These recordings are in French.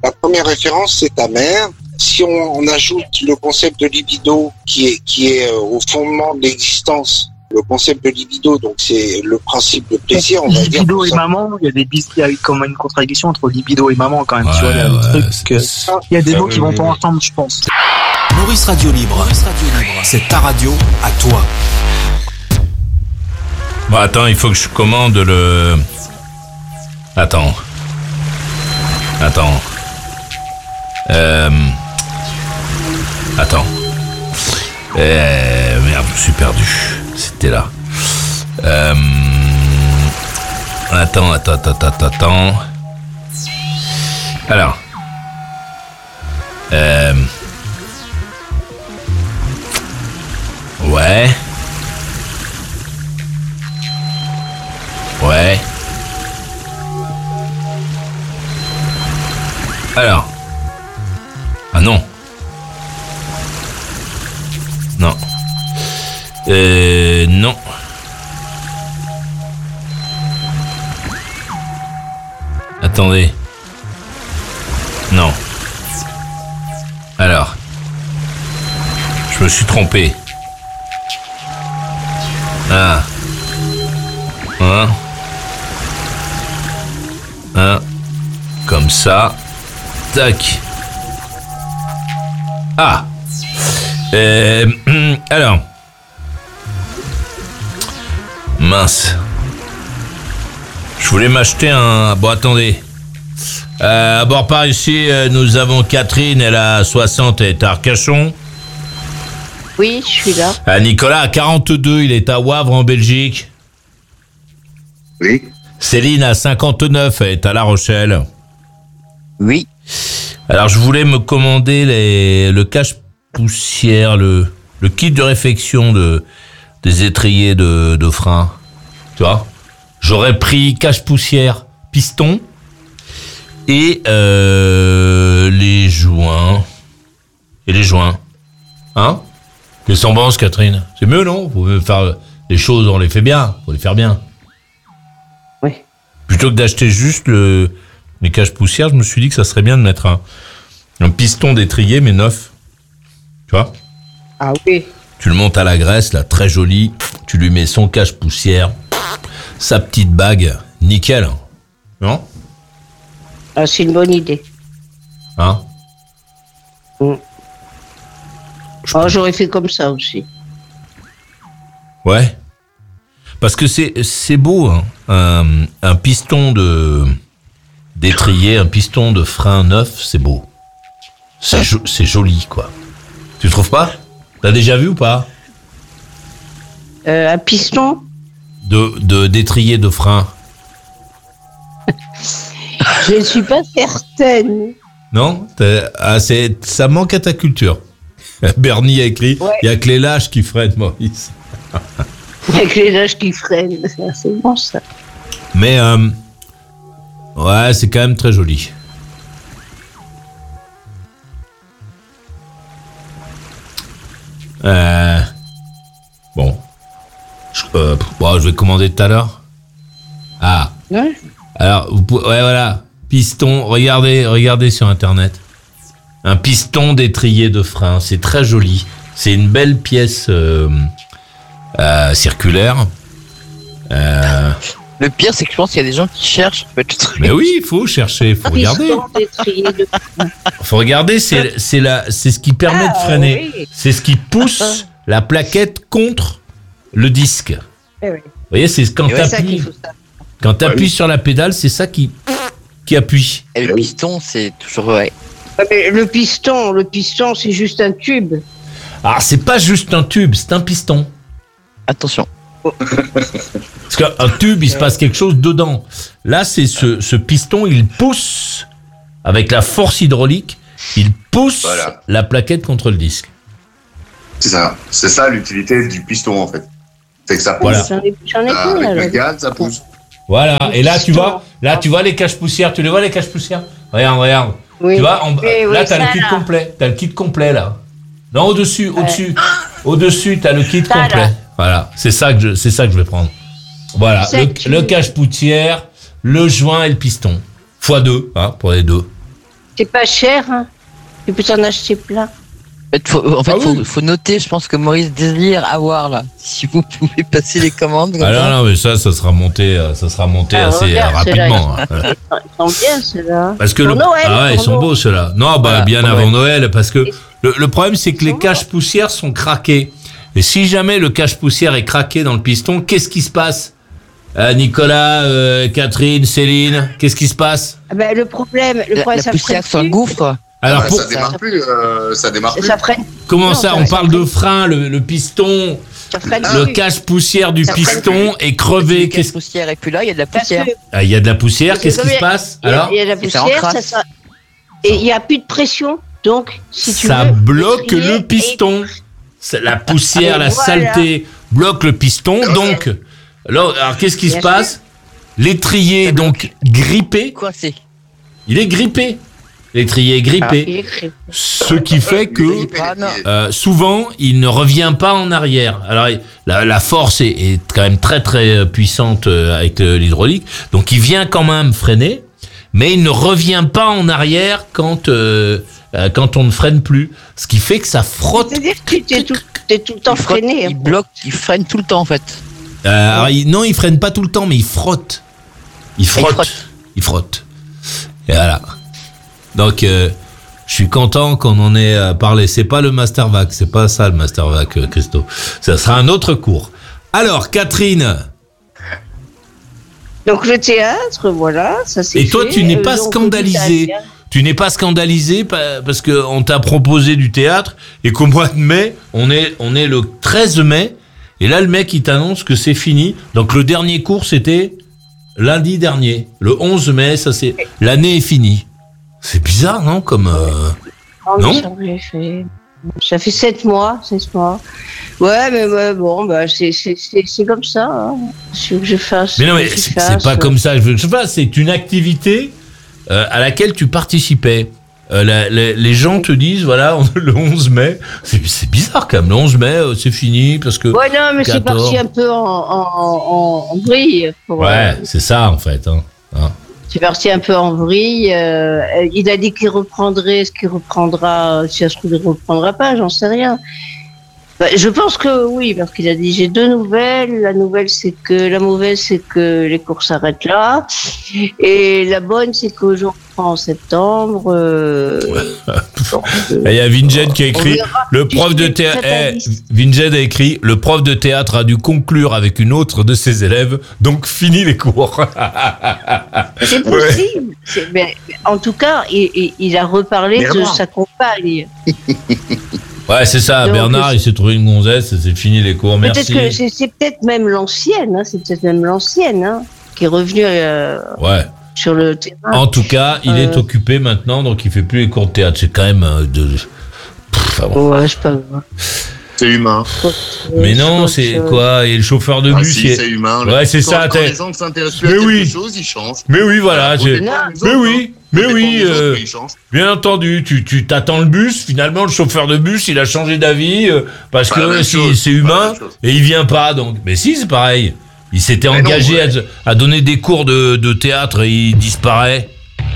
La première référence, c'est ta mère. Si on ajoute le concept de libido qui est au fondement de l'existence, le concept de libido, donc c'est le principe de plaisir, on va dire. Libido et maman, il y a comme une contradiction entre libido et maman quand même. Tu vois, il y a il y a des mots qui vont pas ensemble, je pense. Maurice Radio Libre, c'est ta radio à toi. Bon, attends, il faut que je commande le... Attends. Attends, merde, je suis perdu. C'était là. Attends. Alors. Ouais. Alors. Ah non. Non. Non. Attendez. Non. Alors. Je me suis trompé. Ah. Comme ça. Tac. Ah. Alors. Mince. Je voulais m'acheter un... Bon, attendez. À bord par ici, nous avons Catherine, elle a 60, elle est à Arcachon. Oui, je suis là. Nicolas a 42, il est à Wavre en Belgique. Oui. Céline a 59, elle est à La Rochelle. Oui. Alors je voulais me commander le cache-poussière, le kit de réfection des étriers de frein. Tu vois ? J'aurais pris cache-poussière, piston et les joints. Hein ? Qu'est-ce qu'on pense, Catherine ? C'est mieux, non ? Vous pouvez faire les choses, on les fait bien. Faut les faire bien. Oui. Plutôt que d'acheter juste les cache-poussières, je me suis dit que ça serait bien de mettre un piston d'étrier, mais neuf. Tu vois ? Ah oui. Tu le montes à la graisse, là, très joli. Tu lui mets son cache-poussière, sa petite bague. Nickel. Non ? Ah, c'est une bonne idée. Hein ? J'aurais fait comme ça aussi. Ouais. Parce que c'est beau, hein. Un piston d'étrier, un piston de frein neuf, c'est beau. C'est joli, quoi. Tu trouves pas ? T'as déjà vu ou pas ? Un piston ? D'étrier de frein. Je ne suis pas certaine. Non ? Ça manque à ta culture. Bernie a écrit, il y a que les lâches qui freinent, Maurice. Il y a que les lâches qui freinent, c'est bon ça. Mais, ouais, c'est quand même très joli. Bon. Je vais commander tout à l'heure. Ah. Ouais. Alors, ouais, voilà. Piston, regardez sur Internet. Un piston d'étrier de frein, c'est très joli. C'est une belle pièce circulaire. Le pire, c'est que je pense qu'il y a des gens qui cherchent le truc. Mais oui, il faut chercher, il faut regarder. Faut regarder, c'est ce qui permet de freiner. Oui. C'est ce qui pousse la plaquette contre le disque. Eh oui. Vous voyez, c'est quand t'appuies sur la pédale, c'est ça qui appuie. Et le piston, c'est toujours... Ouais. Mais le piston, c'est juste un tube. Ah, c'est pas juste un tube, c'est un piston. Attention. Parce qu'un tube, il se passe quelque chose dedans. Là, c'est ce piston, il pousse, avec la force hydraulique, il pousse la plaquette contre le disque. C'est ça l'utilité du piston, en fait. C'est que ça pousse. Voilà. J'en ai avec le gaz, ça pousse. Voilà, et là, tu vois les cache-poussières, tu les vois les cache-poussières ? Regarde. Oui. Tu vois, là, t'as ça, le kit complet, là. Non, au-dessus, t'as le kit complet. Là. Voilà, c'est ça que je vais prendre. Voilà, le cache-poussière, le joint et le piston. x2, hein, pour les deux. C'est pas cher, hein. Tu peux t'en acheter plein. Faut noter, je pense que Maurice désire avoir là. Si vous pouvez passer les commandes. Non, mais ça sera monté assez rapidement. Ils sont bien ceux-là. Parce que ils sont beaux ceux-là. Non, bien avant Noël, parce que le problème c'est que les caches-poussières sont craquées. Et si jamais le cache-poussière est craqué dans le piston, qu'est-ce qui se passe? Nicolas, Catherine, Céline, qu'est-ce qui se passe? Le problème, la poussière s'engouffre. Alors ça démarre plus, ça démarre plus. Comment ça? On parle de frein, le piston, le cache-poussière du piston est crevé. Le cache-poussière et puis là, il y a de la poussière. Il y a de la poussière, qu'est-ce qui se passe? Alors, il y a de la poussière, et il n'y a plus de pression, donc si tu ça bloque le piston. La poussière, la saleté bloque le piston, donc alors qu'est-ce qui se passe? L'étrier donc grippé. Quoi c'est? Il est grippé. L'étrier est grippé. Ce qui fait que souvent il ne revient pas en arrière. Alors la force est quand même très très puissante avec l'hydraulique, donc il vient quand même freiner, mais il ne revient pas en arrière quand on ne freine plus. Ce qui fait que ça frotte. C'est-à-dire que t'es tout le temps freiné. Il bloque, il freine tout le temps en fait. Alors, non, il freine pas tout le temps, mais il frotte. Il frotte. Et voilà. Donc, je suis content qu'on en ait parlé. C'est pas le Mastervac, c'est pas ça le Mastervac, Christo. Ça sera un autre cours. Alors, Catherine. Donc le théâtre, voilà, ça c'est. Et toi, tu n'es pas scandalisée. Tu n'es pas scandalisé parce que on t'a proposé du théâtre et qu'au mois de mai, on est le 13 mai, et là le mec il t'annonce que c'est fini. Donc le dernier cours c'était lundi dernier, le 11 mai, l'année est finie. C'est bizarre, non, comme non. Ça fait 7 mois. Ouais, mais bon, c'est comme ça. Hein. Je veux que je fasse. Mais non, mais c'est pas comme ça que je veux que je fasse. C'est une activité à laquelle tu participais. Les gens te disent, voilà, le 11 mai, c'est bizarre quand même, le 11 mai, c'est fini, parce que... Ouais, non, mais 14... c'est parti un peu en vrille. Ouais, c'est ça, en fait. Hein. C'est parti un peu en vrille. Il a dit qu'il reprendrait, est-ce qu'il reprendra, si ça se trouve, il ne reprendra pas, j'en sais rien. Je pense que oui, parce qu'il a dit j'ai 2 nouvelles. La mauvaise, c'est que les cours s'arrêtent là, et la bonne, c'est que je reprends en septembre. Il y a Vingen qui a écrit le prof de théâtre. Vingen a écrit le prof de théâtre a dû conclure avec une autre de ses élèves, donc fini les cours. C'est possible. Ouais. Mais en tout cas, il a reparlé de sa compagne. Ouais, c'est ça. Donc, Bernard, il s'est trouvé une gonzesse, et c'est fini les cours. Merci. Peut-être que c'est peut-être même l'ancienne, qui est revenue sur le terrain. En tout cas, il est occupé maintenant, donc il fait plus les cours de théâtre. C'est quand même ouais, je sais pas. C'est humain. Mais non, c'est quoi? Et le chauffeur de bus, c'est humain. Ouais, c'est ça. Quand les gens ne s'intéressent plus à quelque chose, ils changent. Mais oui, voilà. Mais oui, bien entendu, tu t'attends le bus, finalement le chauffeur de bus, il a changé d'avis parce que c'est humain et il vient pas, donc. Mais si, c'est pareil. Il s'était engagé à donner des cours de théâtre et il disparaît.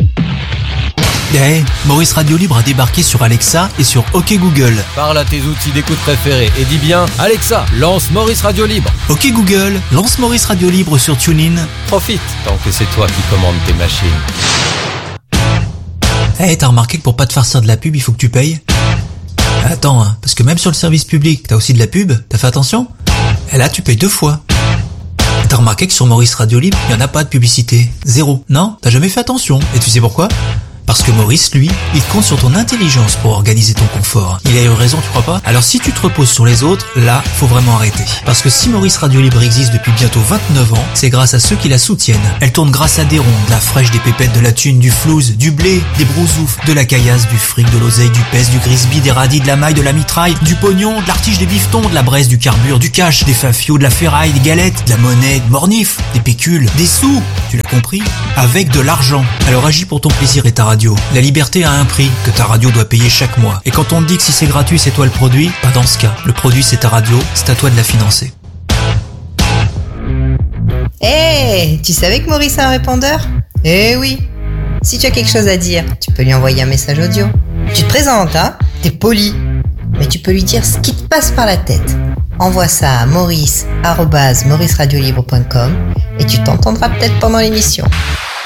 Hey, Maurice Radio Libre a débarqué sur Alexa et sur OK Google. Parle à tes outils d'écoute préférés et dis bien Alexa, lance Maurice Radio Libre. OK Google, lance Maurice Radio Libre sur TuneIn. Profite tant que c'est toi qui commandes tes machines. Hey, t'as remarqué que pour pas te farcir de la pub, il faut que tu payes? Attends, parce que même sur le service public, t'as aussi de la pub, t'as fait attention? Et là, tu payes 2 fois. T'as remarqué que sur Maurice Radio Libre, il y en a pas de publicité. 0. Non, t'as jamais fait attention. Et tu sais pourquoi? Parce que Maurice, lui, il compte sur ton intelligence pour organiser ton confort. Il a eu raison, tu crois pas? Alors si tu te reposes sur les autres, là, faut vraiment arrêter. Parce que si Maurice Radio Libre existe depuis bientôt 29 ans, c'est grâce à ceux qui la soutiennent. Elle tourne grâce à des ronds, de la fraîche, des pépettes, de la thune, du flouze, du blé, des brousoufs, de la caillasse, du fric, de l'oseille, du pèse, du grisby, des radis, de la maille, de la mitraille, du pognon, de l'artige, des bifetons, de la braise, du carbure, du cash, des fafios, de la ferraille, des galettes, de la monnaie, de mornif, des pécules, des sous, tu l'as compris? Avec de l'argent. Alors agis pour ton plaisir et ta radio. La liberté a un prix que ta radio doit payer chaque mois. Et quand on te dit que si c'est gratuit, c'est toi le produit, pas dans ce cas. Le produit, c'est ta radio, c'est à toi de la financer. Tu savais que Maurice a un répondeur? Eh oui. Si tu as quelque chose à dire, tu peux lui envoyer un message audio. Tu te présentes, hein? T'es poli. Mais tu peux lui dire ce qui te passe par la tête. Envoie ça à maurice@mauriceradiolibre.com et tu t'entendras peut-être pendant l'émission.